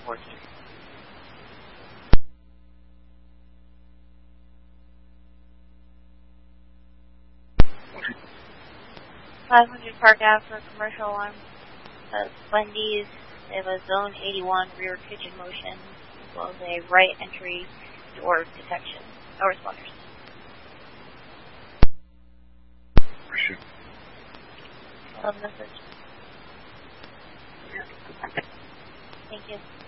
14. 500 Park Ave for commercial alarm. Wendy's, they have a zone 81 rear kitchen motion, as well as a right entry door detection. No responders. Appreciate it. Love message. Thank you.